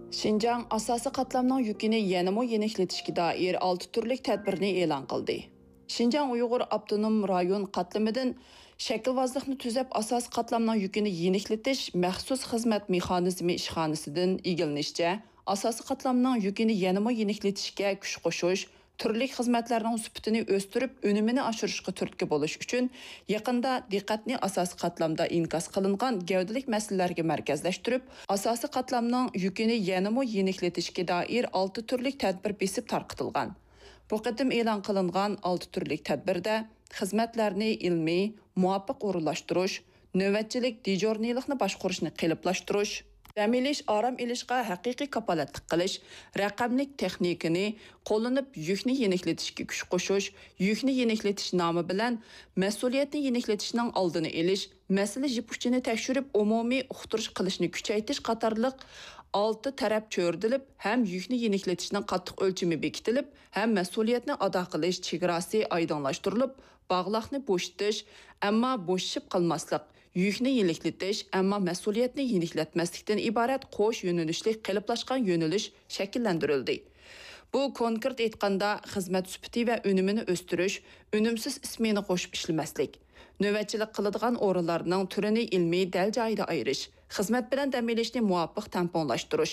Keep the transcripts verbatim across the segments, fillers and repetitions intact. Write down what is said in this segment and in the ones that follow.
Шинжаң asosiy qatlamning yukini yanama yeniklatishga doir olti turlik tadbirni e'lon qildi. Шинжаң Uyg'ur Abdunum rayon qatlamidan shaklvozlikni tuzab asosiy qatlamning yukini yeniklatish maxsus xizmat mexanizmi ishxonasidan egilinishcha, asosiy qatlamning yukini yanama yeniklatishga kuch qo'shish, turli xizmatlarning sifatini o'stirib, unumini oshirishga turtki bo'lish uchun yaqinda diqqatni asosiy qatlamda inkas qilingan gavdalik masalalarga markazlashtirib, asosiy qatlamning yukini yanama yeniklatishga doir olti turlik tadbir besib tarqitilgan. Bu qatim e'lon qilingan olti turlik tadbirda xizmatlarni ilmiy, muvofiq o'rinlashtirish, navbatchilik dijornilikni boshqarishni qiliblashtirish, dam olish, orom olishga haqiqiy kapolatlik qilish, raqamlik texnikani qo'llanib yukni yeniklatishga kuch qo'shish, yukni yeniklatish nomi bilan mas'uliyatni yeniklatishning oldini olish, masala jipuchini tekshirib umumiy uqtirish qilishni kuchaytirish qatorliq olti taraf cho'rdilib, ham yukni yeniklatishning qattiq o'lchami bekitilib, ham mas'uliyatni ado qilish chegarasi oydinlashtirilib, bog'liqni bo'shitish, ammo bo'shishib qolmaslik, yukni yeniklatish, ammo mas'uliyatni yeniklatmaslikdan iborat qo'sh yo'nalishli qiliplashgan yo'nalish shakllantirildi. Bu konkret aytganda xizmat sifati va unumini o'stirish, unumsiz ismini qo'shib ishlamaslik, navbatchilik qiladigan o'rinlarning turini ilmiy dal joyida ayirish, xizmat bilan dam olishni muvofiq tamponlashtirish,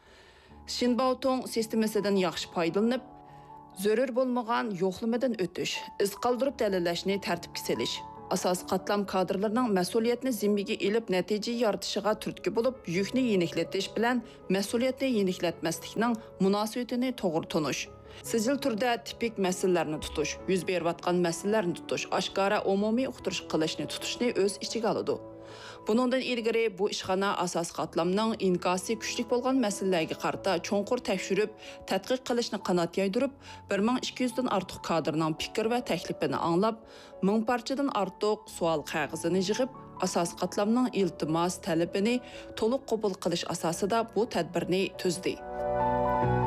Shinbaotong sistemasidan yaxshi foydalanib, zarur bo'lmagan yo'qlamadan o'tish, iz qoldirib dalillashni tartibga solish, asosiy qatlam kadrlarining mas'uliyatni zimmiga elib natija yoritishiga turtki bo'lib, yukni yeniklatish bilan mas'uliyatni yeniklatmaslikning munosabatini to'g'ri tunish, sijil turda tipik masalalarni tutish, yuz berayotgan masalalarni tutish, oshkora umumiy uqtirish qilishni tutishni o'z ichiga oladi. Buningdan ilgari bu ishxona asosiy qatlamning inkosi kuchli bo'lgan masalalarga qarata cho'nqur tekshirib, tadqiq qilishni qanot yaydirib, bir ming ikki yuz dan ortiq kadrning fikr va taklifini anglab, ming parchadan ortiq savol qog'ozini yig'ib, asosiy qatlamning iltimos talabini to'liq qabul qilish asosida bu tadbirni tuzdi.